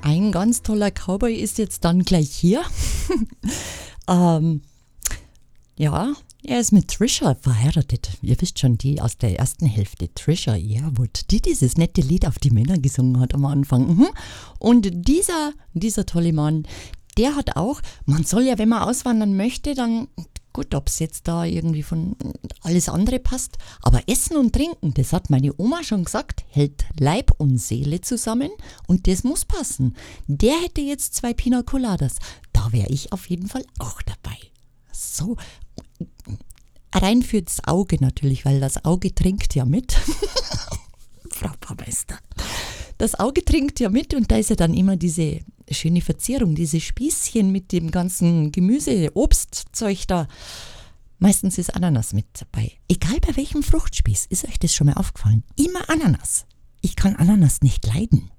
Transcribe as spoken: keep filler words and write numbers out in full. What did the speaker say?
ein ganz toller Cowboy ist jetzt dann gleich hier. ähm, ja, er ist mit Trisha verheiratet. Ihr wisst schon, die aus der ersten Hälfte, Trisha Yearwood, die dieses nette Lied auf die Männer gesungen hat am Anfang. Mhm. Und dieser, dieser tolle Mann, der hat auch, man soll ja, wenn man auswandern möchte, dann, gut, ob es jetzt da irgendwie von alles andere passt, aber Essen und Trinken, das hat meine Oma schon gesagt, hält Leib und Seele zusammen und das muss passen. Der hätte jetzt zwei Pina Coladas, da wäre ich auf jeden Fall auch dabei. So, rein fürs Auge natürlich, weil das Auge trinkt ja mit. Frau Baumeister. Das Auge trinkt ja mit und da ist ja dann immer diese schöne Verzierung, diese Spießchen mit dem ganzen Gemüse, Obstzeug da. Meistens ist Ananas mit dabei. Egal bei welchem Fruchtspieß, ist euch das schon mal aufgefallen? Immer Ananas. Ich kann Ananas nicht leiden.